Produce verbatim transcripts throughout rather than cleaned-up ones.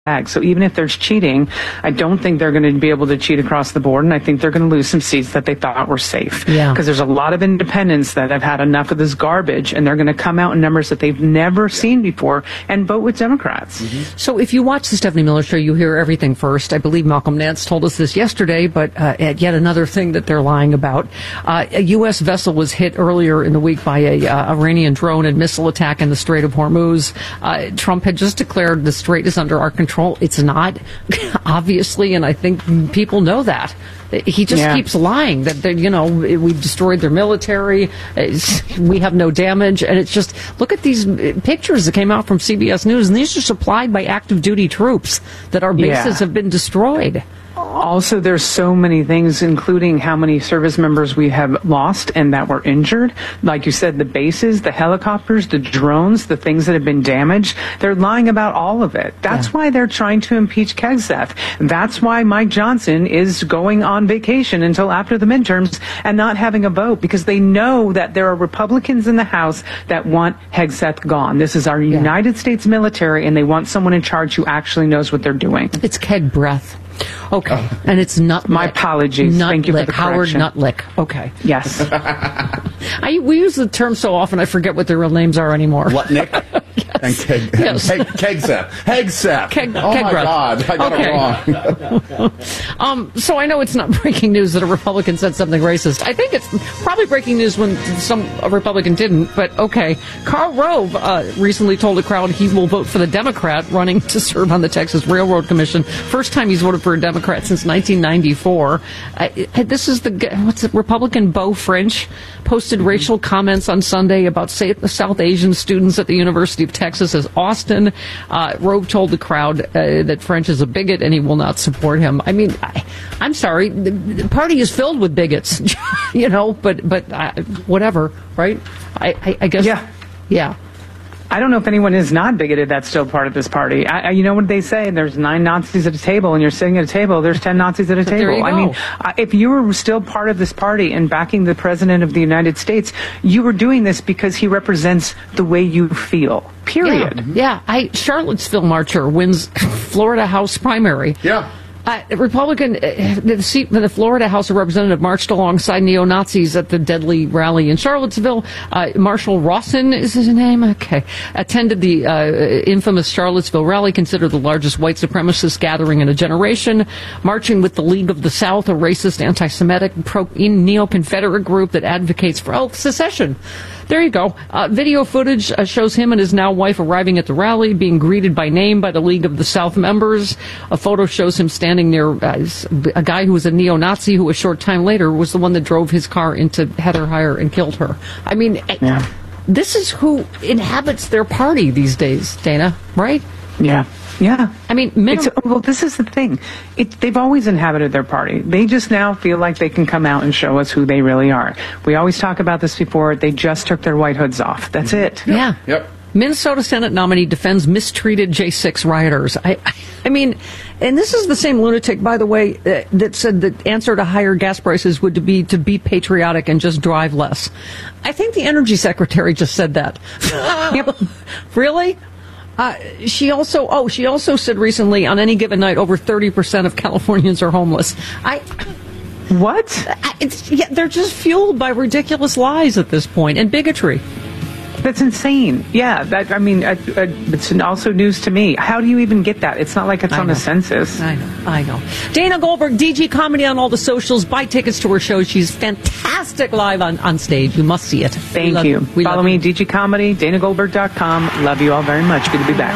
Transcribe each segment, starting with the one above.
So even if there's cheating, I don't think they're going to be able to cheat across the board, and I think they're going to lose some seats that they thought were safe. Yeah. Because there's a lot of independents that have had enough of this garbage, and they're going to come out in numbers that they've never seen before and vote with Democrats. Mm-hmm. So if you watch the Stephanie Miller Show, you hear everything first. I believe Malcolm Nance told us this yesterday, but uh, yet another thing that they're lying about. Uh, a U S vessel was hit earlier in the week by a uh, Iranian drone and missile attack in the Strait of Hormuz. Uh, Trump had just declared the strait is under our control. It's not. Obviously, and I think people know that. He just yeah. keeps lying that, you know, we've destroyed their military, we have no damage, and it's just, look at these pictures that came out from C B S News, and these are supplied by active duty troops that our bases yeah. have been destroyed. Also, there's so many things, including how many service members we have lost and that were injured. Like you said, the bases, the helicopters, the drones, the things that have been damaged. They're lying about all of it. That's yeah. why they're trying to impeach Kegseff. That's why Mike Johnson is going on vacation until after the midterms and not having a vote, because they know that there are Republicans in the House that want Hegseth gone. This is our yeah. United States military, and they want someone in charge who actually knows what they're doing. It's keg breath. Okay, uh, and it's not my apologies. Nutlick. Thank you for the Howard correction. Nutlick. Okay. Yes. I we use the term so often I forget what their real names are anymore. What, Nick? Yes. And Keg, yes. Keg, Kegseth. Hegseth. Keg, oh keg my breath. God, I got okay. it wrong. um, so I know it's not breaking news that a Republican said something racist. I think it's probably breaking news when some a Republican didn't, but okay. Karl Rove uh, recently told a crowd he will vote for the Democrat running to serve on the Texas Railroad Commission. First time he's voted for a Democrat since nineteen ninety-four. Uh, this is the, what's it, Republican Beau French posted mm-hmm. racial comments on Sunday about say, South Asian students at the University of Texas as Austin. Uh, Rove told the crowd uh, that French is a bigot and he will not support him. I mean, I, I'm sorry, the, the party is filled with bigots, you know, but but uh, whatever, right? I, I, I guess. Yeah. Yeah. I don't know if anyone is not bigoted that's still part of this party. I, I, you know what they say? There's nine Nazis at a table, and you're sitting at a table. There's ten Nazis at a table. There you I go. mean, uh, if you were still part of this party and backing the President of the United States, you were doing this because he represents the way you feel. Period. Yeah. yeah. I Charlottesville marcher wins Florida House primary. Yeah. Uh, Republican, uh, the, seat, the Florida House of Representatives marched alongside neo-Nazis at the deadly rally in Charlottesville. Uh, Marshall Rawson is his name? Okay. Attended the uh, infamous Charlottesville rally, considered the largest white supremacist gathering in a generation, marching with the League of the South, a racist, anti-Semitic, pro-neo-Confederate group that advocates for oh, secession. There you go. Uh, video footage uh, shows him and his now wife arriving at the rally, being greeted by name by the League of the South members. A photo shows him standing near uh, a guy who was a neo-Nazi who a short time later was the one that drove his car into Heather Heyer and killed her. I mean, yeah. this is who inhabits their party these days, Dana, right? Yeah. Yeah. I mean, minim- it's, well, this is the thing. It, they've always inhabited their party. They just now feel like they can come out and show us who they really are. We always talk about this before. They just took their white hoods off. That's it. Yep. Yeah. Yep. Minnesota Senate nominee defends mistreated J six rioters. I, I mean, and this is the same lunatic, by the way, uh, that said the answer to higher gas prices would be to be patriotic and just drive less. I think the Energy Secretary just said that. Yep. Really? Uh, she also, oh, she also said recently, on any given night, over thirty percent of Californians are homeless. I, what? I, it's, yeah, they're just fueled by ridiculous lies at this point and bigotry. That's insane. Yeah, that I mean, uh, uh, it's also news to me. How do you even get that? It's not like it's I on know. the census. I know, I know. Dana Goldberg, D G Comedy on all the socials. Buy tickets to her show. She's fantastic live on, on stage. You must see it. Thank you. We Follow me, D G Comedy, Dana Goldberg dot com. Love you all very much. Good to be back.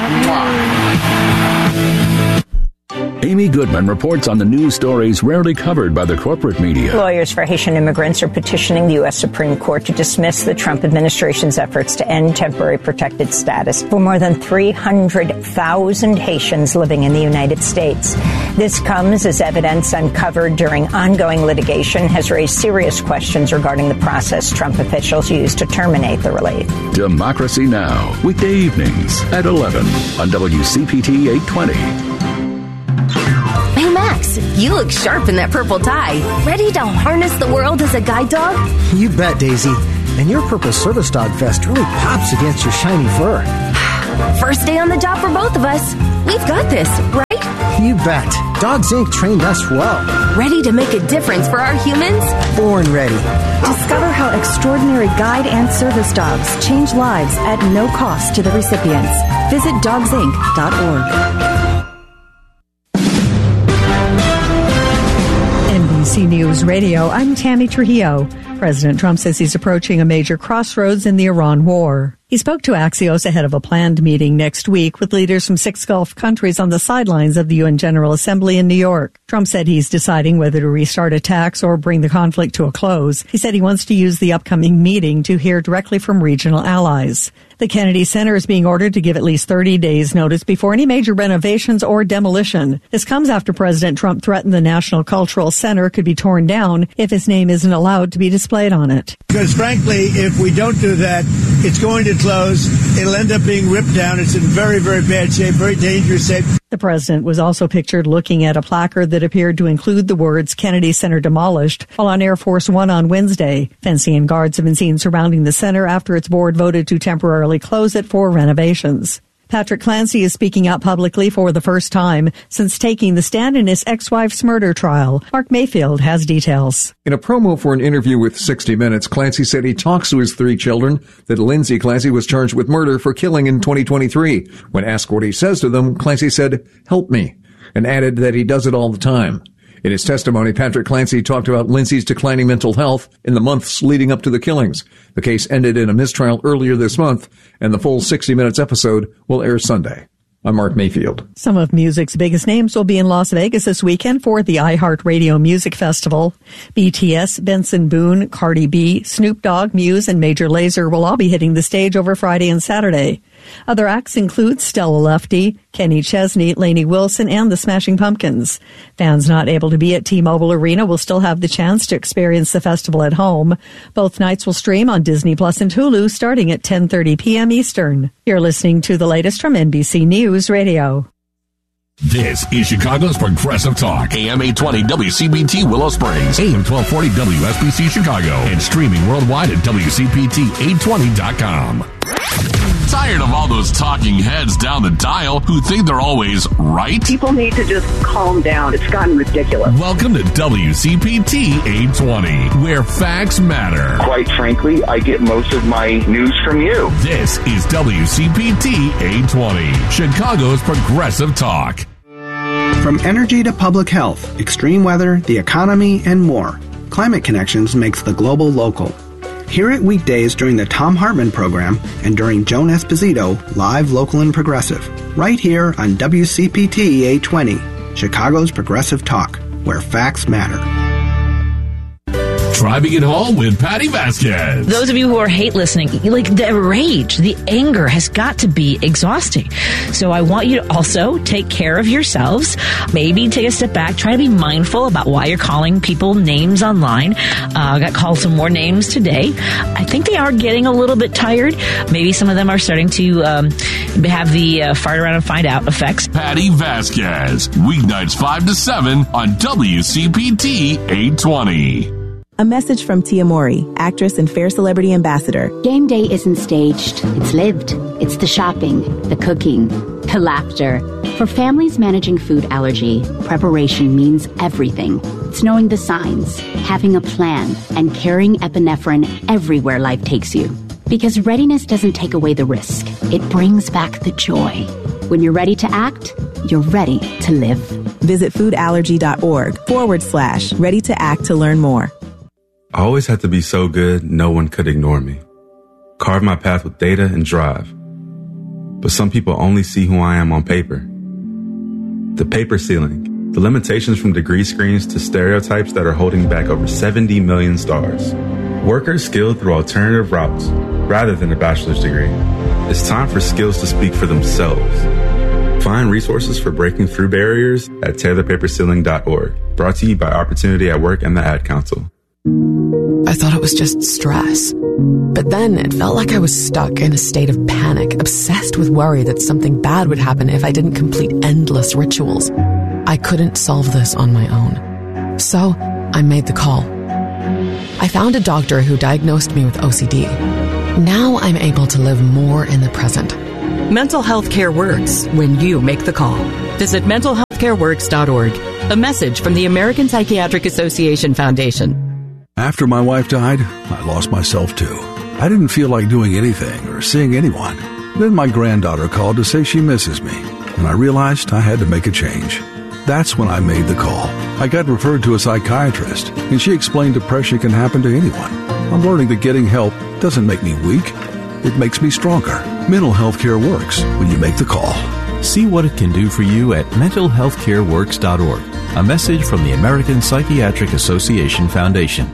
Amy Goodman reports on the news stories rarely covered by the corporate media. Lawyers for Haitian immigrants are petitioning the U S Supreme Court to dismiss the Trump administration's efforts to end temporary protected status for more than three hundred thousand Haitians living in the United States. This comes as evidence uncovered during ongoing litigation has raised serious questions regarding the process Trump officials used to terminate the relief. Democracy Now! Weekday evenings at eleven on W C P T eight twenty. Hey, Max, you look sharp in that purple tie. Ready to harness the world as a guide dog? You bet, Daisy. And your purple service dog vest really pops against your shiny fur. First day on the job for both of us. We've got this, right? You bet. Dogs Incorporated trained us well. Ready to make a difference for our humans? Born ready. Discover how extraordinary guide and service dogs change lives at no cost to the recipients. Visit dogs inc dot org. N B C News Radio, I'm Tammy Trujillo. President Trump says he's approaching a major crossroads in the Iran war. He spoke to Axios ahead of a planned meeting next week with leaders from six Gulf countries on the sidelines of the U N General Assembly in New York. Trump said he's deciding whether to restart attacks or bring the conflict to a close. He said he wants to use the upcoming meeting to hear directly from regional allies. The Kennedy Center is being ordered to give at least thirty days notice before any major renovations or demolition. This comes after President Trump threatened the National Cultural Center could be torn down if his name isn't allowed to be displayed on it. Because frankly, if we don't do that, it's going to close. It'll end up being ripped down. It's in very, very bad shape, very dangerous shape. The president was also pictured looking at a placard that appeared to include the words Kennedy Center demolished while on Air Force One on Wednesday. Fencing and guards have been seen surrounding the center after its board voted to temporarily close it for renovations. Patrick Clancy is speaking out publicly for the first time since taking the stand in his ex-wife's murder trial. Mark Mayfield has details. In a promo for an interview with sixty minutes, Clancy said he talks to his three children, that Lindsay Clancy was charged with murder for killing in twenty twenty-three. When asked what he says to them, Clancy said, "Help me," and added that he does it all the time. In his testimony, Patrick Clancy talked about Lindsay's declining mental health in the months leading up to the killings. The case ended in a mistrial earlier this month, and the full sixty minutes episode will air Sunday. I'm Mark Mayfield. Some of music's biggest names will be in Las Vegas this weekend for the iHeartRadio Music Festival. B T S, Benson Boone, Cardi B, Snoop Dogg, Muse, and Major Lazer will all be hitting the stage over Friday and Saturday. Other acts include Stella Lefty, Kenny Chesney, Lainey Wilson, and the Smashing Pumpkins. Fans not able to be at T-Mobile Arena will still have the chance to experience the festival at home. Both nights will stream on Disney Plus and Hulu starting at ten thirty p.m. Eastern. You're listening to the latest from N B C News Radio. This is Chicago's Progressive Talk. A M eight twenty W C P T Willow Springs, A M twelve forty W S B C Chicago, and streaming worldwide at W C P T eight twenty dot com. Tired of all those talking heads down the dial who think they're always right? People need to just calm down. It's gotten ridiculous. Welcome to W C P T eight twenty, where facts matter. Quite frankly, I get most of my news from you. This is W C P T eight twenty, Chicago's Progressive Talk. From energy to public health, extreme weather, the economy, and more, Climate Connections makes the global local. Hear it weekdays during the Thom Hartmann program and during Joan Esposito, live, local, and progressive. Right here on W C P T eight twenty, Chicago's Progressive Talk, where facts matter. Driving it home with Patty Vasquez. Those of you who are hate listening, like the rage, the anger has got to be exhausting. So I want you to also take care of yourselves. Maybe take a step back. Try to be mindful about why you're calling people names online. Uh, I got called some more names today. I think they are getting a little bit tired. Maybe some of them are starting to um, have the uh, fart around and find out effects. Patty Vasquez, weeknights five to seven on W C P T eight twenty. A message from Tia Mori, actress and Fair Celebrity Ambassador. Game day isn't staged, it's lived. It's the shopping, the cooking, the laughter. For families managing food allergy, preparation means everything. It's knowing the signs, having a plan, and carrying epinephrine everywhere life takes you. Because readiness doesn't take away the risk, it brings back the joy. When you're ready to act, you're ready to live. Visit foodallergy.org forward slash ready to act to learn more. I always had to be so good, no one could ignore me. Carve my path with data and drive. But some people only see who I am on paper. The paper ceiling, the limitations from degree screens to stereotypes that are holding back over seventy million stars. Workers skilled through alternative routes, rather than a bachelor's degree. It's time for skills to speak for themselves. Find resources for breaking through barriers at tear the paper ceiling dot org. Brought to you by Opportunity at Work and the Ad Council. I thought it was just stress. But then it felt like I was stuck in a state of panic, obsessed with worry that something bad would happen if I didn't complete endless rituals. I couldn't solve this on my own. So I made the call. I found a doctor who diagnosed me with O C D. Now I'm able to live more in the present. Mental health care works when you make the call. Visit mental health care works dot org. A message from the American Psychiatric Association Foundation. After my wife died, I lost myself too. I didn't feel like doing anything or seeing anyone. Then my granddaughter called to say she misses me, and I realized I had to make a change. That's when I made the call. I got referred to a psychiatrist, and she explained depression can happen to anyone. I'm learning that getting help doesn't make me weak. It makes me stronger. Mental health care works when you make the call. See what it can do for you at mental health care works dot org. A message from the American Psychiatric Association Foundation.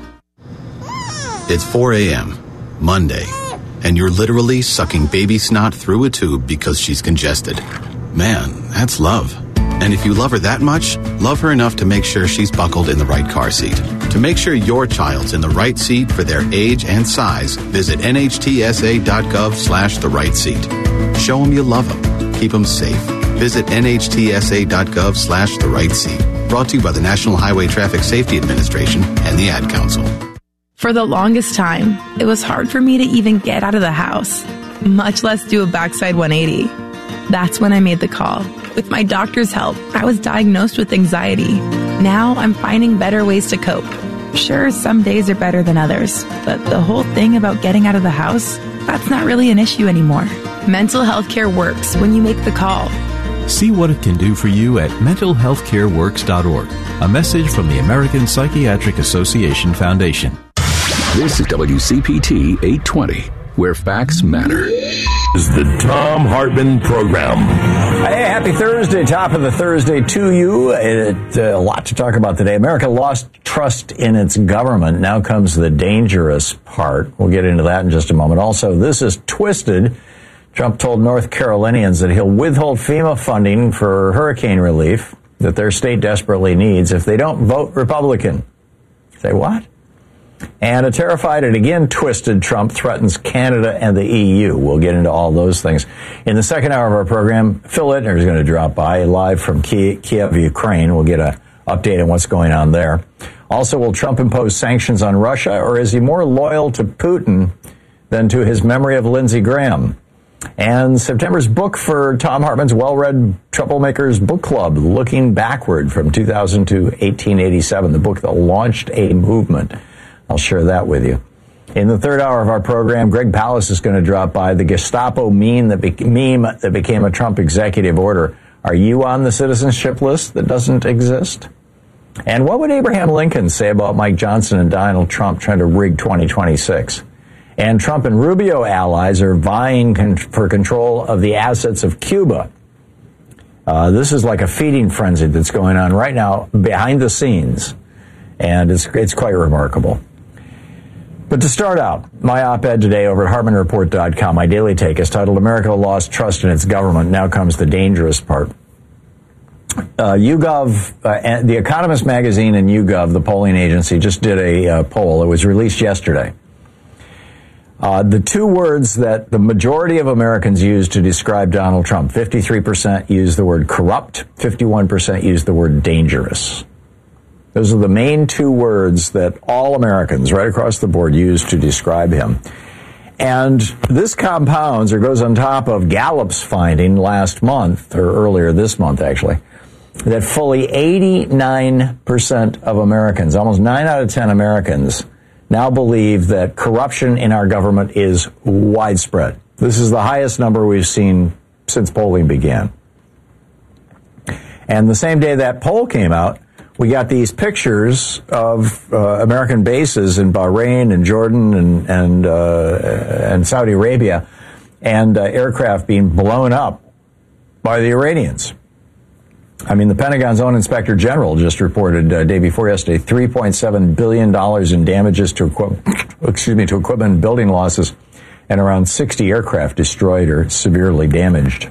It's four a.m., Monday, and you're literally sucking baby snot through a tube because she's congested. Man, that's love. And if you love her that much, love her enough to make sure she's buckled in the right car seat. To make sure your child's in the right seat for their age and size, visit N H T S A dot gov slash the right seat. Show them you love them. Keep them safe. Visit N H T S A dot gov slash the right seat. Brought to you by the National Highway Traffic Safety Administration and the Ad Council. For the longest time, it was hard for me to even get out of the house, much less do a backside one eighty. That's when I made the call. With my doctor's help, I was diagnosed with anxiety. Now I'm finding better ways to cope. Sure, some days are better than others, but the whole thing about getting out of the house, that's not really an issue anymore. Mental health care works when you make the call. See what it can do for you at mental health care works dot org. A message from the American Psychiatric Association Foundation. This is W C P T eight twenty, where facts matter. Is the Thom Hartmann Program. Hey, happy Thursday. Top of the Thursday to you. It, uh, a lot to talk about today. America lost trust in its government. Now comes the dangerous part. We'll get into that in just a moment. Also, this is twisted. Trump told North Carolinians that he'll withhold FEMA funding for hurricane relief that their state desperately needs if they don't vote Republican. Say what? And a terrified and again twisted Trump threatens Canada and the E U. We'll get into all those things. In the second hour of our program, Phil Ittner is going to drop by live from Kiev, Ukraine. We'll get an update on what's going on there. Also, will Trump impose sanctions on Russia, or is he more loyal to Putin than to his memory of Lindsey Graham? And September's book for Thom Hartmann's well-read Troublemakers Book Club, Looking Backward from two thousand to eighteen eighty-seven, the book that launched a movement. I'll share that with you. In the third hour of our program, Greg Palast is going to drop by. The Gestapo meme that, be- meme that became a Trump executive order. Are you on the citizenship list that doesn't exist? And what would Abraham Lincoln say about Mike Johnson and Donald Trump trying to rig twenty twenty-six? And Trump and Rubio allies are vying con- for control of the assets of Cuba. Uh, this is like a feeding frenzy that's going on right now behind the scenes. And it's it's quite remarkable. But to start out, my op-ed today over at Hartmann Report dot com, my daily take, is titled America Lost Trust in Its Government. Now comes the dangerous part. Uh, YouGov, uh, and The Economist magazine and YouGov, the polling agency, just did a uh, poll. It was released yesterday. Uh, the two words that the majority of Americans use to describe Donald Trump, fifty-three percent use the word corrupt, fifty-one percent use the word dangerous. Those are the main two words that all Americans right across the board use to describe him. And this compounds or goes on top of Gallup's finding last month, or earlier this month actually, that fully eighty-nine percent of Americans, almost nine out of ten Americans, now believe that corruption in our government is widespread. This is the highest number we've seen since polling began. And the same day that poll came out, we got these pictures of uh, American bases in Bahrain and Jordan and and, uh, and Saudi Arabia, and uh, aircraft being blown up by the Iranians. I mean, the Pentagon's own Inspector General just reported uh, day before yesterday three point seven billion dollars in damages to equipment, excuse me, to equipment and building losses, and around sixty aircraft destroyed or severely damaged.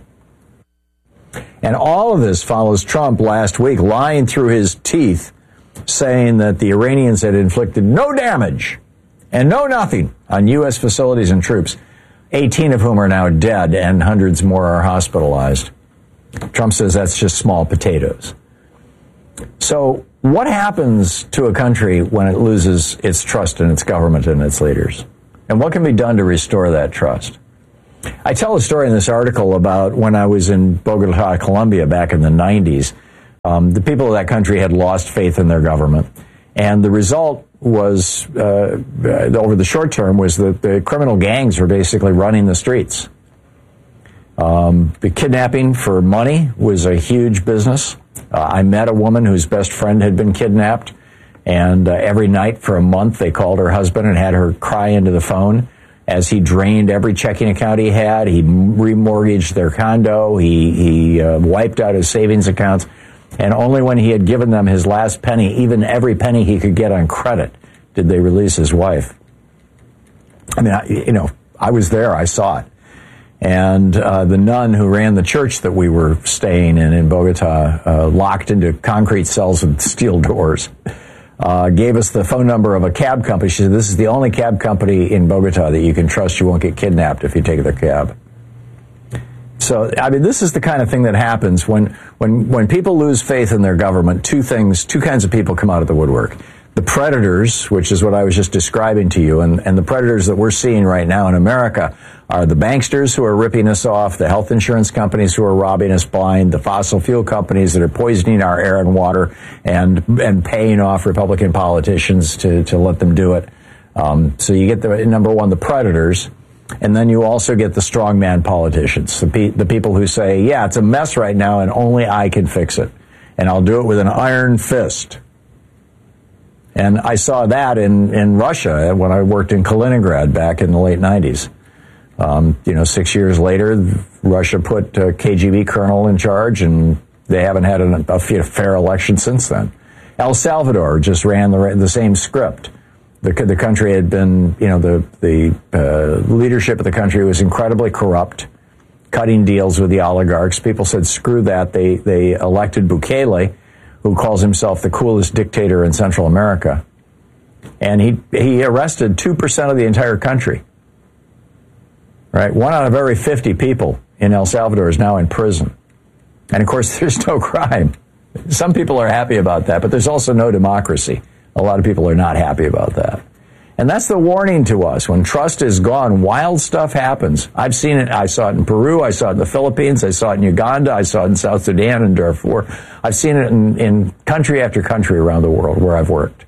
And all of this follows Trump last week lying through his teeth, saying that the Iranians had inflicted no damage and no nothing on U S facilities and troops, eighteen of whom are now dead and hundreds more are hospitalized. Trump says that's just small potatoes. So what happens to a country when it loses its trust in its government and its leaders? And what can be done to restore that trust? I tell a story in this article about when I was in Bogota, Colombia back in the nineties. Um, the people of that country had lost faith in their government. And the result was, uh, over the short term, was that the criminal gangs were basically running the streets. Um, the kidnapping for money was a huge business. Uh, I met a woman whose best friend had been kidnapped. And uh, every night for a month, they called her husband and had her cry into the phone as he drained every checking account he had. He remortgaged their condo. He, he uh, wiped out his savings accounts. And only when he had given them his last penny, even every penny he could get on credit, did they release his wife. I mean, I, you know, I was there. I saw it. And uh, the nun who ran the church that we were staying in in Bogota, uh, locked into concrete cells with steel doors, uh, gave us the phone number of a cab company. She said, this is the only cab company in Bogota that you can trust you won't get kidnapped if you take their cab. So, I mean, this is the kind of thing that happens when, when, when people lose faith in their government. Two things, two kinds of people come out of the woodwork. The predators, which is what I was just describing to you, and, and the predators that we're seeing right now in America are the banksters who are ripping us off, the health insurance companies who are robbing us blind, the fossil fuel companies that are poisoning our air and water and and paying off Republican politicians to, to let them do it. Um, so you get, the number one, the predators, and then you also get the strongman politicians, the, pe- the people who say, yeah, it's a mess right now and only I can fix it. And I'll do it with an iron fist. And I saw that in, in Russia when I worked in Kaliningrad back in the late nineties. Um, you know, six years later, Russia put a K G B colonel in charge, and they haven't had an, a fair election since then. El Salvador just ran the, the same script. The, the country had been, you know, the, the uh, leadership of the country was incredibly corrupt, cutting deals with the oligarchs. People said, screw that. They, they elected Bukele, who calls himself the coolest dictator in Central America. And he, he arrested two percent of the entire country. Right? One out of every fifty people in El Salvador is now in prison. And of course, there's no crime. Some people are happy about that, but there's also no democracy. A lot of people are not happy about that. And that's the warning to us. When trust is gone, wild stuff happens. I've seen it. I saw it in Peru. I saw it in the Philippines. I saw it in Uganda. I saw it in South Sudan and Darfur. I've seen it in, in country after country around the world where I've worked.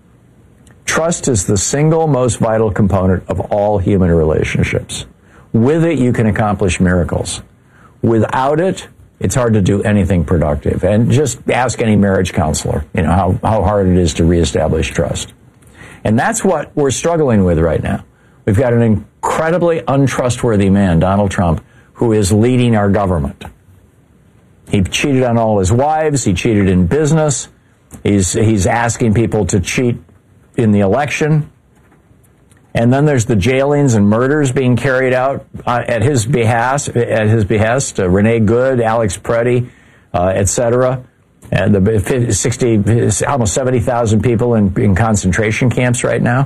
Trust is the single most vital component of all human relationships. With it, you can accomplish miracles. Without it, it's hard to do anything productive. And just ask any marriage counselor, you know, how, how hard it is to reestablish trust. And that's what we're struggling with right now. We've got an incredibly untrustworthy man, Donald Trump, who is leading our government. He cheated on all his wives. He cheated in business. He's, he's asking people to cheat in the election. And then there's the jailings and murders being carried out uh, at his behest, at his behest, uh, Renee Good, Alex Preddy, uh, et cetera. And the sixty, almost seventy thousand people in, in concentration camps right now.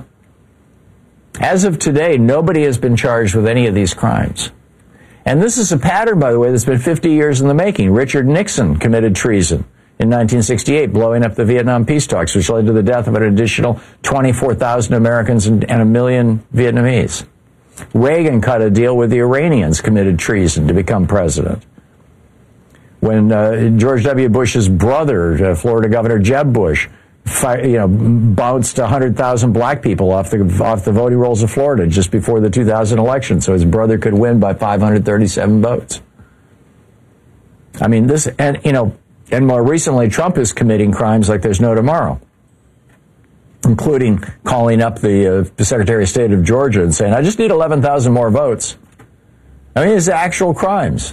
As of today, nobody has been charged with any of these crimes. And this is a pattern, by the way, that's been fifty years in the making. Richard Nixon committed treason in nineteen sixty-eight, blowing up the Vietnam peace talks, which led to the death of an additional twenty-four thousand Americans and, and a million Vietnamese. Reagan cut a deal with the Iranians, committed treason to become president. When uh, George W. Bush's brother, uh, Florida Governor Jeb Bush, fi- you know, bounced one hundred thousand black people off the off the voting rolls of Florida just before the two thousand election, so his brother could win by five hundred thirty-seven votes. I mean, this, and you know, and more recently, Trump is committing crimes like there's no tomorrow, including calling up the, uh, the Secretary of State of Georgia and saying, I just need eleven thousand more votes. I mean, it's actual crimes.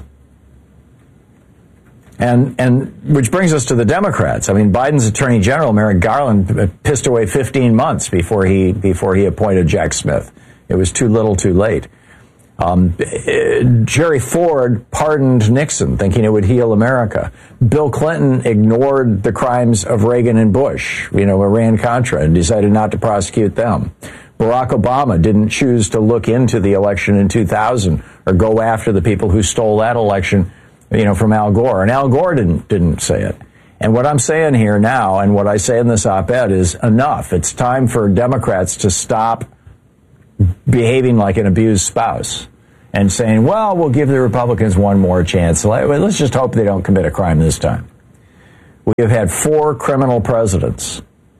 And and which brings us to the Democrats. I mean, Biden's Attorney General, Merrick Garland, pissed away fifteen months before he before he appointed Jack Smith. It was too little, too late. Um, Jerry Ford pardoned Nixon, thinking it would heal America. Bill Clinton ignored the crimes of Reagan and Bush, you know, Iran-Contra, and decided not to prosecute them. Barack Obama didn't choose to look into the election in two thousand or go after the people who stole that election, you know, from Al Gore. And Al Gore didn't didn't say it. And what I'm saying here now, and what I say in this op-ed, is enough. It's time for Democrats to stop behaving like an abused spouse and saying, well, we'll give the Republicans one more chance. Let's just hope they don't commit a crime this time. We have had four criminal presidents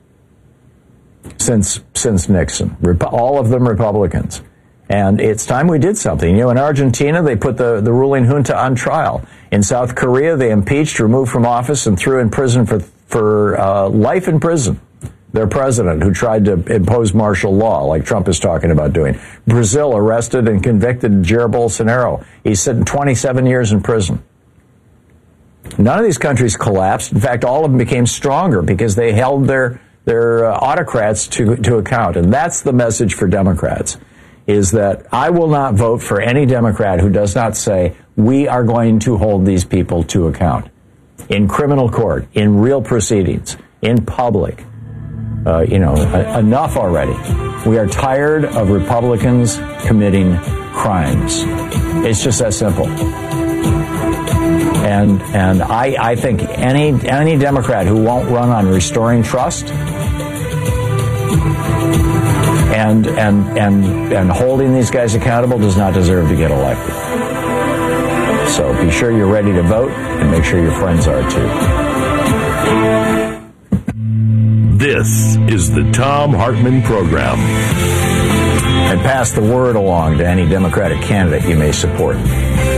since since Nixon, all of them Republicans. And it's time we did something. You know, in Argentina, they put the, the ruling junta on trial. In South Korea, they impeached, removed from office, and threw in prison for, for uh, life in prison their president, who tried to impose martial law, like Trump is talking about doing. Brazil arrested and convicted Jair Bolsonaro. He's sitting twenty-seven years in prison. None of these countries collapsed. In fact, all of them became stronger because they held their their uh, autocrats to to account. And that's the message for Democrats, is that I will not vote for any Democrat who does not say, we are going to hold these people to account in criminal court, in real proceedings, in public. Uh, you know, uh, enough already. We are tired of Republicans committing crimes. It's just that simple. And and I, I think any any Democrat who won't run on restoring trust and and and and holding these guys accountable does not deserve to get elected. So be sure you're ready to vote, and make sure your friends are too. This is the Thom Hartmann Program. And pass the word along to any Democratic candidate you may support.